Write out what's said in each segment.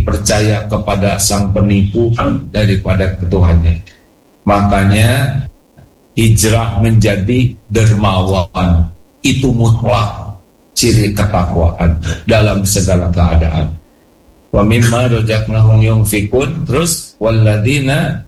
percaya kepada sang penipu daripada Tuhannya. Makanya hijrah menjadi dermawan itu mutlak ciri ketakwaan dalam segala keadaan. Wa mimma razaqnahum yunfikun, terus walladzina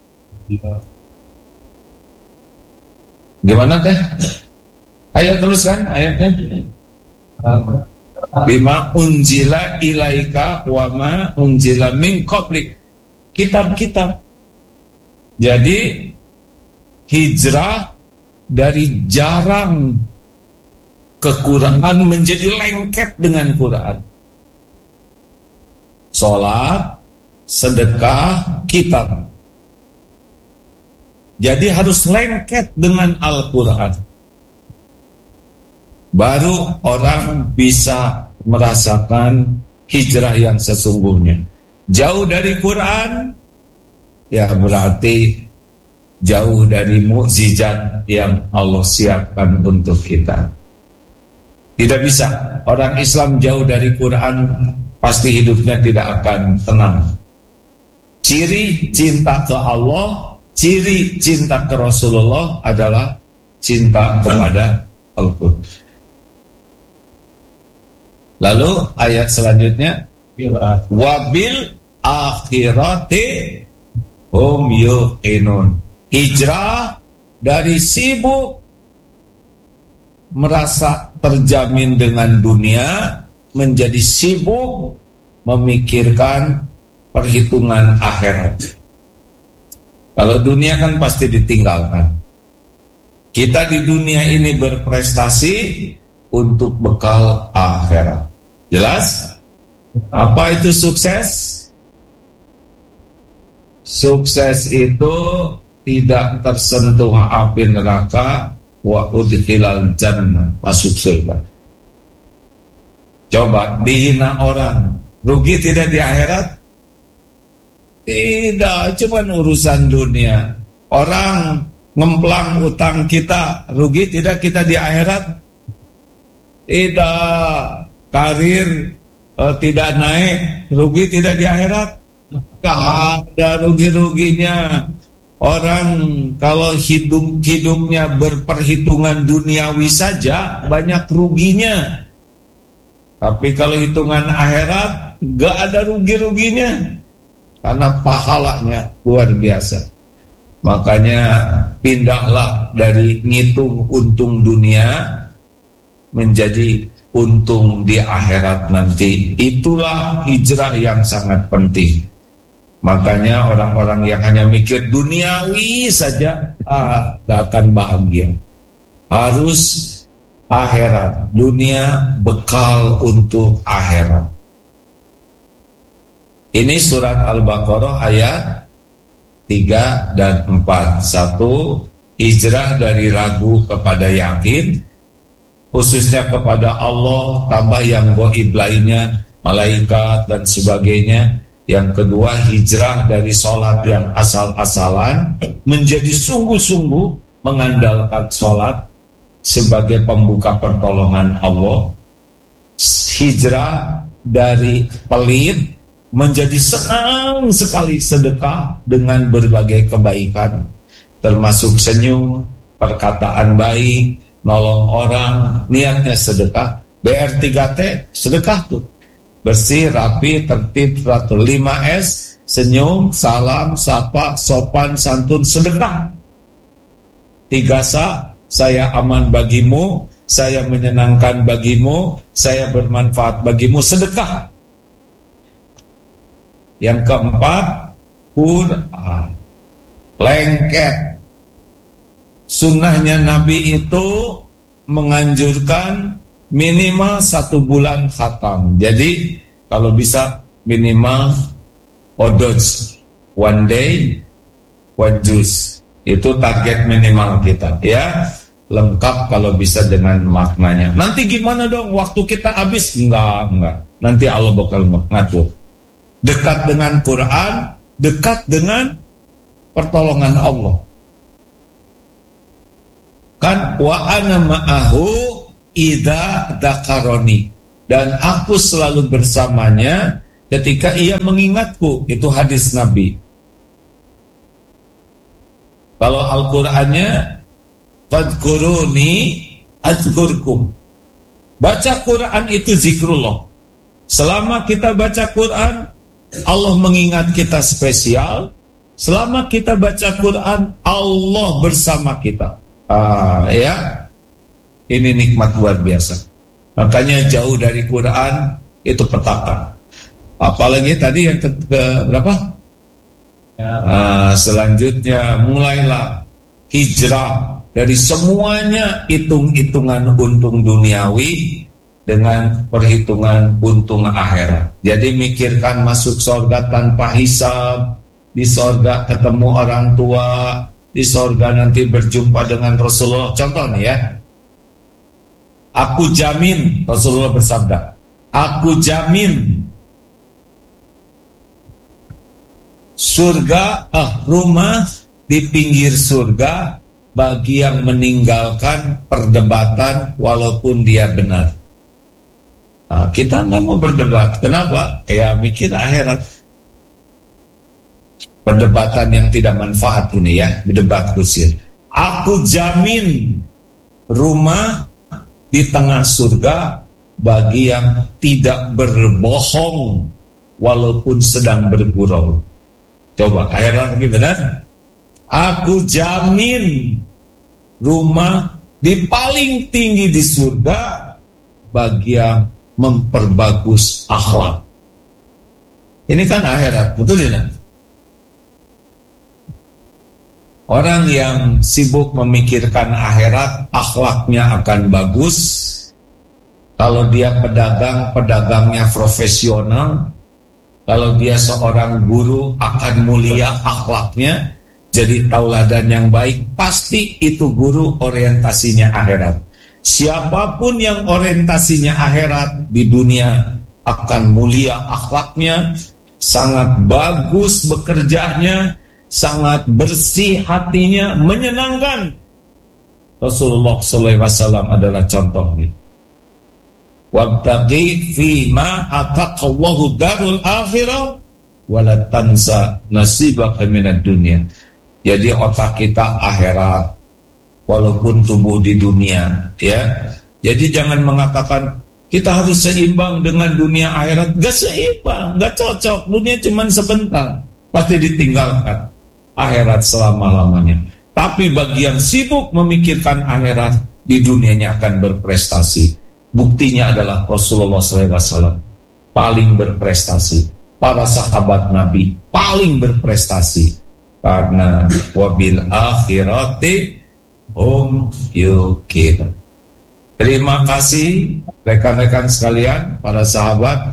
gimana teh? Ayat terus kan ayatnya. Bima unjila ilaika wa ma unjila min qablik. Kitab-kitab. Jadi hijrah dari jarang ke Quran menjadi lengket dengan Quran. Sholat, sedekah, kitab. Jadi harus lengket dengan Al-Quran. Baru orang bisa merasakan hijrah yang sesungguhnya. Jauh dari Quran, ya berarti jauh dari mukjizat yang Allah siapkan untuk kita. Tidak bisa orang Islam jauh dari Quran, pasti hidupnya tidak akan tenang. Ciri cinta ke Allah, ciri cinta ke Rasulullah adalah cinta kepada Al-Quran. Lalu ayat selanjutnya, wabil akhirati hum yuqinun. Hijrah dari sibuk merasa terjamin dengan dunia menjadi sibuk memikirkan perhitungan akhirat. Kalau dunia kan pasti ditinggalkan. Kita di dunia ini berprestasi untuk bekal akhirat. Jelas? Apa itu sukses? Sukses itu tidak tersentuh api neraka wa udkhilal jannah, masuk surga. Coba dihina orang, rugi tidak di akhirat? Tidak, cuma urusan dunia. Orang ngemplang utang kita, rugi tidak kita di akhirat? Tidak. Karir tidak naik, rugi tidak di akhirat? Gak ada rugi-ruginya. Orang kalau hidupnya berperhitungan duniawi saja banyak ruginya. Tapi kalau hitungan akhirat gak ada rugi-ruginya. Karena pahalanya luar biasa. Makanya pindahlah dari ngitung untung dunia menjadi untung di akhirat nanti. Itulah hijrah yang sangat penting. Makanya orang-orang yang hanya mikir duniawi saja gak akan bahagia. Harus akhirat. Dunia bekal untuk akhirat. Ini surat Al-Baqarah ayat 3 dan 4. 1. Hijrah dari ragu kepada yakin, khususnya kepada Allah, tambah yang gaib lainnya, malaikat dan sebagainya. Yang kedua, hijrah dari sholat yang asal-asalan menjadi sungguh-sungguh mengandalkan sholat sebagai pembuka pertolongan Allah. Hijrah dari pelit menjadi senang sekali sedekah dengan berbagai kebaikan, termasuk senyum, perkataan baik, nolong orang, niatnya sedekah. BR3T sedekah tuh. Bersih, rapi, tertib, teratur. 5S, senyum, salam, sapa, sopan, santun, sedekah. 3SA, saya aman bagimu, saya menyenangkan bagimu, saya bermanfaat bagimu, sedekah. Yang keempat, Quran. Lengket. Sunnahnya Nabi itu menganjurkan minimal 1 bulan khatam. Jadi kalau bisa minimal odoj, 1 day 1 juz. Itu target minimal kita ya. Lengkap kalau bisa dengan maknanya. Nanti gimana dong waktu kita habis? Enggak. Nanti Allah bakal ngatur. Dekat dengan Quran, dekat dengan pertolongan Allah. Kan wa ana ma'ahu idza dzakaroni, dan aku selalu bersamanya ketika ia mengingatku. Itu hadis Nabi. Kalau Al-Qur'annya fadhkuruni adzkurkum. Baca Quran itu zikrullah. Selama kita baca Quran, Allah mengingat kita spesial. Selama kita baca Quran, Allah bersama kita. Ya, ini nikmat luar biasa. Makanya jauh dari Quran itu petaka. Apalagi tadi yang ke berapa? Selanjutnya mulailah hijrah dari semuanya hitung-hitungan untung duniawi dengan perhitungan untung akhirat. Jadi mikirkan masuk surga tanpa hisab, di surga ketemu orang tua, di surga nanti berjumpa dengan Rasulullah. Contoh nih ya, aku jamin, Rasulullah bersabda, aku jamin surga, rumah di pinggir surga bagi yang meninggalkan perdebatan walaupun dia benar. Kita nggak mau berdebat. Kenapa? Ya mikir akhirat. Perdebatan yang tidak manfaat ini ya, berdebat kusir. Aku jamin rumah di tengah surga bagi yang tidak berbohong walaupun sedang bergurau. Coba akhirat lagi benar. Aku jamin rumah di paling tinggi di surga bagi yang memperbagus akhlak. Ini kan akhirat, betul ya? Orang yang sibuk memikirkan akhirat, akhlaknya akan bagus. Kalau dia pedagang, pedagangnya profesional. Kalau dia seorang guru, akan mulia akhlaknya. Jadi tauladan yang baik, pasti itu guru orientasinya akhirat. Siapapun yang orientasinya akhirat di dunia akan mulia akhlaknya, sangat bagus bekerjanya, sangat bersih hatinya, menyenangkan. Rasulullah SAW adalah contohnya. Wabtaghi fima ataqallahu darul akhirah wala tansa nasibaka minad dunya. Jadi otak kita akhirat walaupun tubuh di dunia, ya. Jadi jangan mengatakan kita harus seimbang dengan dunia akhirat. Gak seimbang, gak cocok. Dunia cuma sebentar, pasti ditinggalkan. Akhirat selama-lamanya. Tapi bagi yang sibuk memikirkan akhirat, di dunianya akan berprestasi. Buktinya adalah Rasulullah SAW paling berprestasi. Para sahabat Nabi paling berprestasi. Karena wabil akhirati hum yuqinun. Terima kasih rekan-rekan sekalian, para sahabat.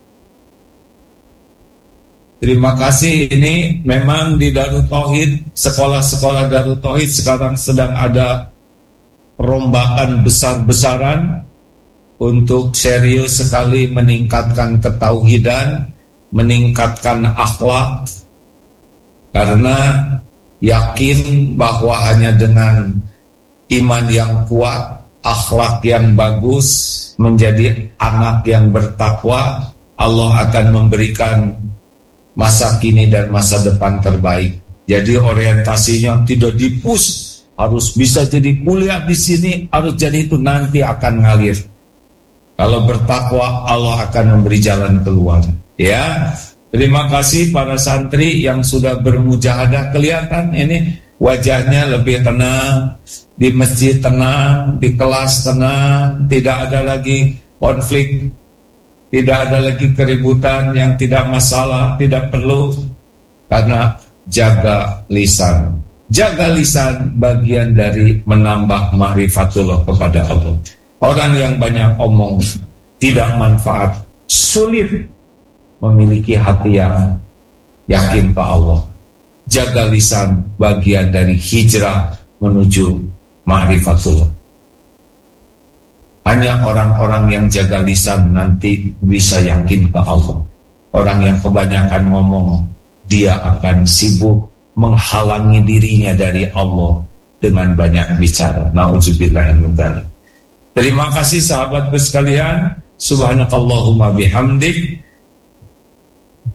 Terima kasih. Ini memang di Darut Tauhid, sekolah-sekolah Darut Tauhid sekarang sedang ada perombakan besar-besaran untuk serius sekali meningkatkan ketauhidan, meningkatkan akhlak. Karena yakin bahwa hanya dengan iman yang kuat, akhlak yang bagus, menjadi anak yang bertakwa, Allah akan memberikan masa kini dan masa depan terbaik. Jadi orientasinya tidak dipus, harus bisa jadi kuliah di sini, harus jadi itu, nanti akan ngalir. Kalau bertakwa, Allah akan memberi jalan keluar. Ya, terima kasih para santri yang sudah bermujahadah. Kelihatan ini wajahnya lebih tenang, di masjid tenang, di kelas tenang, tidak ada lagi konflik, tidak ada lagi keributan yang tidak masalah, tidak perlu. Karena jaga lisan. Jaga lisan bagian dari menambah ma'rifatullah kepada Allah. Orang yang banyak omong tidak manfaat, sulit memiliki hati yang yakin ke Allah. Jaga lisan bagian dari hijrah menuju ma'rifatullah. Hanya orang-orang yang jaga lisan nanti bisa yakin ke Allah. Orang yang kebanyakan ngomong, dia akan sibuk menghalangi dirinya dari Allah dengan banyak bicara. Na'udzubillah min dzalik. Terima kasih sahabatku sekalian. Subhanakallahumma bihamdik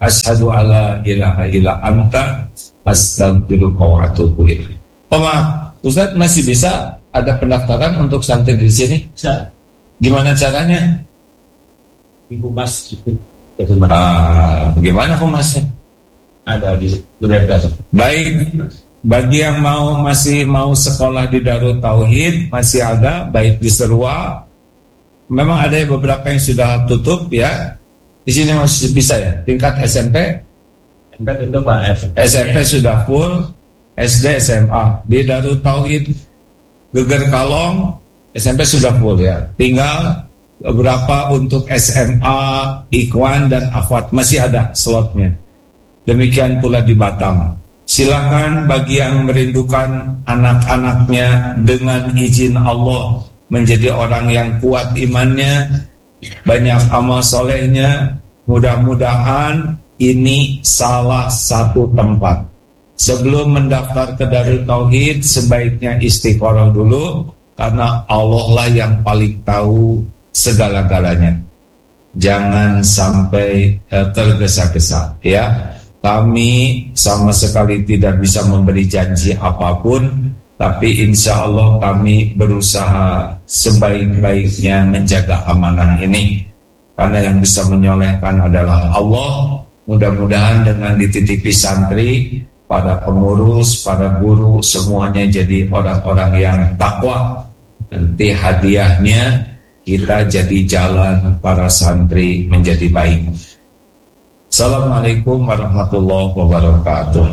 Asyhadu alla ilaha illa anta astaghfiruka wa atubu ilaik. Ustaz masih bisa ada pendaftaran untuk santri di sini? Bisa. Gimana caranya? Humas itu. Bagaimana humasnya? Ada di Surabaya. Baik, bagi yang masih mau sekolah di Darut Tauhid masih ada, baik di Serua. Memang ada beberapa yang sudah tutup ya. Di sini masih bisa ya. Tingkat SMP itu Pak. SMP sudah full, SD SMA. Di Darut Tauhid Geger Kalong SMP sudah full ya. Tinggal beberapa untuk SMA, Ikhwan dan Akhwat masih ada slotnya. Demikian pula di Batam. Silakan bagi yang merindukan anak-anaknya dengan izin Allah menjadi orang yang kuat imannya, banyak amal solehnya, mudah-mudahan ini salah satu tempat. Sebelum mendaftar ke Darut Tauhid sebaiknya istiqoroh dulu, karena Allah lah yang paling tahu segala-galanya. Jangan sampai tergesa-gesa ya. Kami sama sekali tidak bisa memberi janji apapun, tapi insya Allah kami berusaha sebaik-baiknya menjaga amanah ini. Karena yang bisa menyolehkan adalah Allah. Mudah-mudahan dengan dititipi santri, para pengurus, para guru, semuanya jadi orang-orang yang takwa. Nanti hadiahnya kita jadi jalan para santri menjadi baik. Assalamualaikum warahmatullahi wabarakatuh.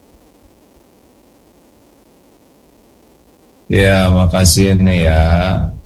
Ya, makasih nih ya.